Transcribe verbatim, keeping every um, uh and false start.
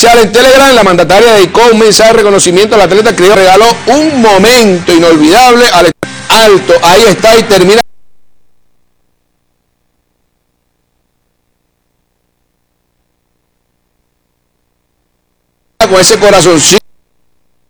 oficial en Telegram, la mandataria dedicó un mensaje de reconocimiento al atleta que regaló un momento inolvidable al alto. Ahí está y termina con ese corazoncito.